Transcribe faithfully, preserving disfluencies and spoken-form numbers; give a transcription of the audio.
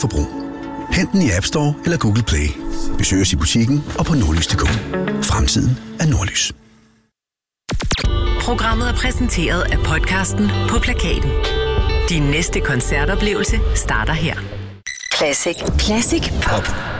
forbrug. Hent den i App Store eller Google Play. Besøg os i butikken og på nordlys punktum d k. Fremtiden er Nordlys. Programmet er præsenteret af podcasten På Plakaten. Din næste koncertoplevelse starter her. Classic. Classic Pop.